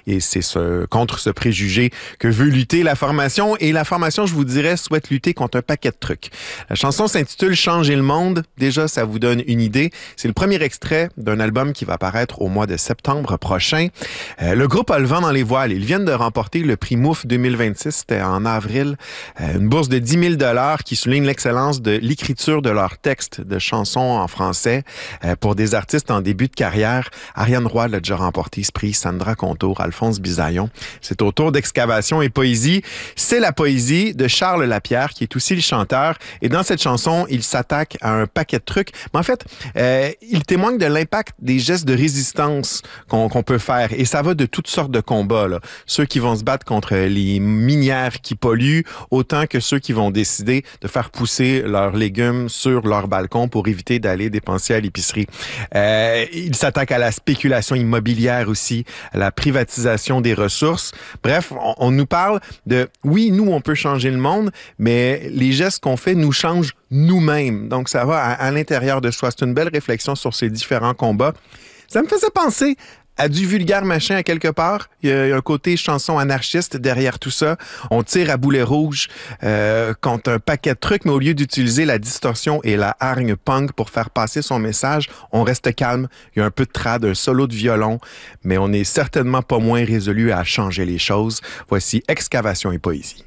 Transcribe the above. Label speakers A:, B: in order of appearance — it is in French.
A: Et c'est contre ce préjugé que veut lutter la formation. Et la formation, je vous dirais, souhaite lutter contre un paquet de trucs. La chanson s'intitule « Changer le monde ». Déjà, ça vous donne une idée. C'est le premier extrait d'un album qui va paraître au mois de septembre prochain. Le groupe a le vent dans les voiles. Ils viennent de remporter le prix MOUF 2026. C'était en avril. Une bourse de 10 000 $ qui souligne l'excellence de l'écriture de leurs textes de chansons en français pour des artistes en début de carrière. Ariane Roy l'a déjà remporté ce prix, Sandra Contour, Alphonse Bisaillon. C'est au tour d'Excavation et Poésie. C'est la poésie de Charles Lapierre, qui est aussi le chanteur. Et dans cette chanson, il s'attaque à un paquet de trucs. Mais en fait, il témoigne de l'impact des gestes de résistance qu'on peut faire. Et ça va de toutes sortes de combats, là. Ceux qui vont se battre contre les minières qui polluent, autant que ceux qui vont décider de faire pousser leurs légumes sur leur balcon pour éviter d'aller dépenser à l'épicerie. Il s'attaque à la spéculation immobilière aussi, à la privatisation des ressources. Bref, on nous parle de, oui, nous, on peut changer le monde, mais les gestes qu'on fait nous changent nous-mêmes. Donc, ça va à l'intérieur de soi. C'est une belle réflexion sur ces différents combats. Ça me faisait penser à du vulgaire machin à quelque part. Il y a un côté chanson anarchiste derrière tout ça. On tire à boulet rouge contre un paquet de trucs, mais au lieu d'utiliser la distorsion et la hargne punk pour faire passer son message, on reste calme. Il y a un peu de trad, un solo de violon, mais on n'est certainement pas moins résolu à changer les choses. Voici Excavation et Poésie.